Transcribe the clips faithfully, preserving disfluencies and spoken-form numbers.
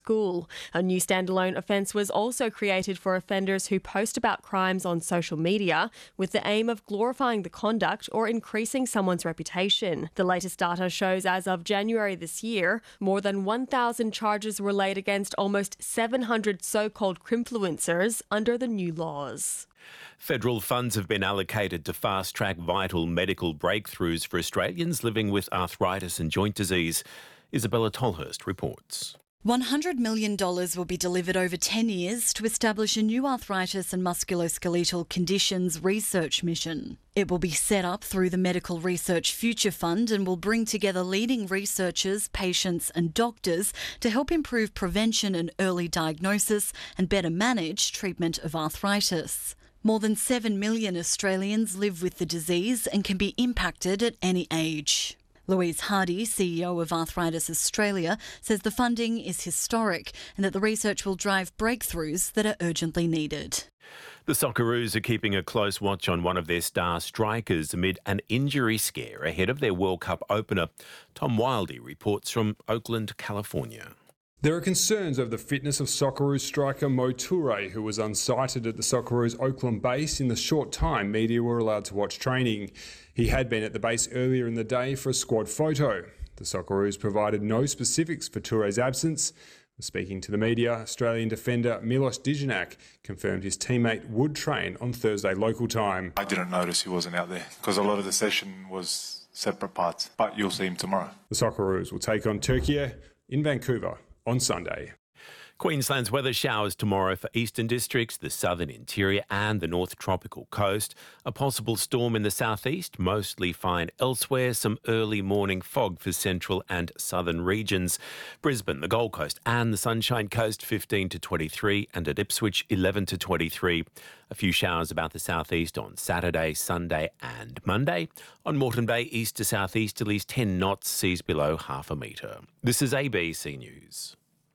School. A new standalone offence was also created for offenders who post about crimes on social media with the aim of glorifying the conduct or increasing someone's reputation. The latest data shows as of January this year, more than one thousand charges were laid against almost seven hundred so-called crimfluencers under the new laws. Federal funds have been allocated to fast-track vital medical breakthroughs for Australians living with arthritis and joint disease. Isabella Tolhurst reports. one hundred million dollars will be delivered over ten years to establish a new arthritis and musculoskeletal conditions research mission. It will be set up through the Medical Research Future Fund and will bring together leading researchers, patients and doctors to help improve prevention and early diagnosis and better manage treatment of arthritis. More than seven million Australians live with the disease and can be impacted at any age. Louise Hardy, C E O of Arthritis Australia, says the funding is historic and that the research will drive breakthroughs that are urgently needed. The Socceroos are keeping a close watch on one of their star strikers amid an injury scare ahead of their World Cup opener. Tom Wildey reports from Oakland, California. There are concerns over the fitness of Socceroos striker Mo Toure, who was unsighted at the Socceroos Oakland base in the short time media were allowed to watch training. He had been at the base earlier in the day for a squad photo. The Socceroos provided no specifics for Toure's absence. Speaking to the media, Australian defender Milos Dijanak confirmed his teammate would train on Thursday local time. I didn't notice he wasn't out there because a lot of the session was separate parts, but you'll see him tomorrow. The Socceroos will take on Turkey in Vancouver on Sunday. Queensland's weather showers tomorrow for eastern districts, the southern interior and the north tropical coast. A possible storm in the southeast, mostly fine elsewhere. Some early morning fog for central and southern regions. Brisbane, the Gold Coast and the Sunshine Coast fifteen to twenty-three and at Ipswich eleven to twenty-three. A few showers about the southeast on Saturday, Sunday and Monday. On Moreton Bay, east to southeasterlies ten knots, seas below half a metre. This is A B C News.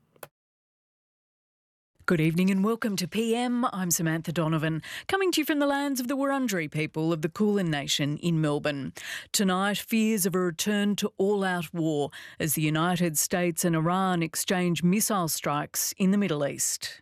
Good evening and welcome to P M. I'm Samantha Donovan, coming to you from the lands of the Wurundjeri people of the Kulin Nation in Melbourne. Tonight, fears of a return to all-out war as the United States and Iran exchange missile strikes in the Middle East.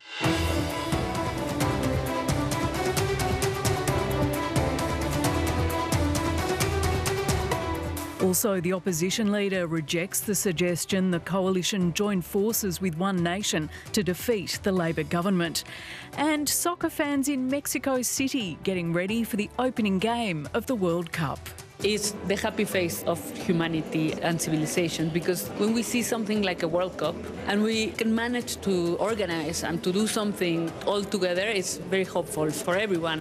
Also, the opposition leader rejects the suggestion the coalition join forces with One Nation to defeat the Labor government. And soccer fans in Mexico City getting ready for the opening game of the World Cup. It's the happy face of humanity and civilization, because when we see something like a World Cup and we can manage to organise and to do something all together, it's very hopeful for everyone.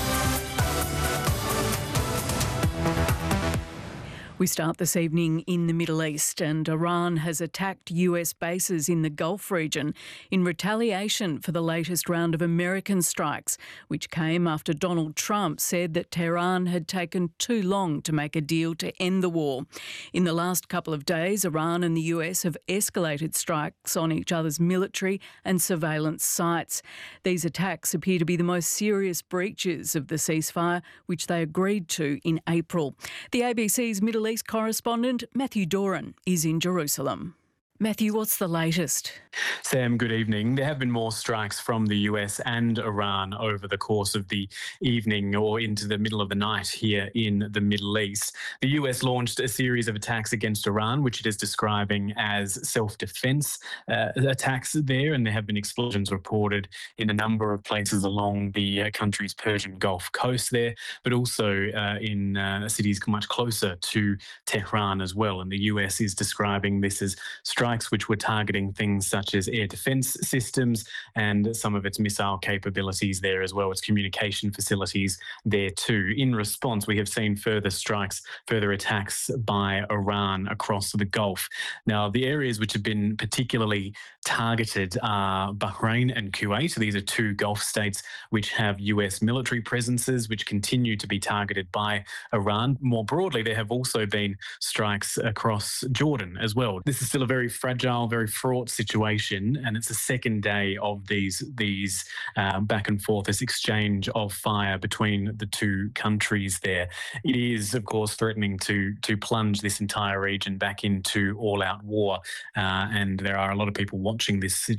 We start this evening in the Middle East, and Iran has attacked U S bases in the Gulf region in retaliation for the latest round of American strikes, which came after Donald Trump said that Tehran had taken too long to make a deal to end the war. In the last couple of days, Iran and the U S have escalated strikes on each other's military and surveillance sites. These attacks appear to be the most serious breaches of the ceasefire, which they agreed to in April. The A B C's Middle East correspondent Matthew Doran is in Jerusalem. Matthew, what's the latest? Sam, good evening. There have been more strikes from the U S and Iran over the course of the evening or into the middle of the night here in the Middle East. The U S launched a series of attacks against Iran, which it is describing as self-defense uh, attacks there, and there have been explosions reported in a number of places along the uh, country's Persian Gulf coast there, but also uh, in uh, cities much closer to Tehran as well. And the U S is describing this as strikes which were targeting things such as air defence systems and some of its missile capabilities there as well, its communication facilities there too. In response, we have seen further strikes, further attacks by Iran across the Gulf. Now, the areas which have been particularly targeted are Bahrain and Kuwait. These are two Gulf states which have U S military presences which continue to be targeted by Iran. More broadly, there have also been strikes across Jordan as well. This is still a very fragile, very fraught situation, and it's the second day of these these uh, back and forth, this exchange of fire between the two countries there. It is, of course, threatening to to plunge this entire region back into all-out war, uh, and there are a lot of people watching this